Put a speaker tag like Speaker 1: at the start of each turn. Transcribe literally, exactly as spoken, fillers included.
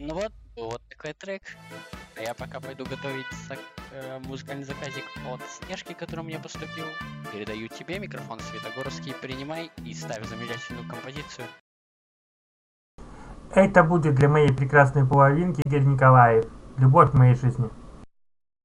Speaker 1: Ну вот, вот такой трек. А я пока пойду готовить зак- э, музыкальный заказик от Снежки, который мне поступил. Передаю тебе микрофон, Светогорский, принимай и ставь замечательную композицию.
Speaker 2: Это будет для моей прекрасной половинки Игорь Николаев. Любовь в моей жизни.